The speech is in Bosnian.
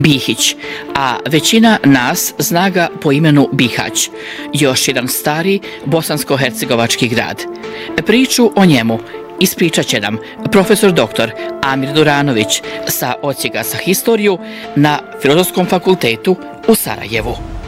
Bihić, a većina nas zna ga po imenu Bihać, još jedan stari bosansko-hercegovački grad. Priču o njemu ispričat će nam profesor dr. Amir Duranović sa Odsjeka za historiju na Filozofskom fakultetu u Sarajevu.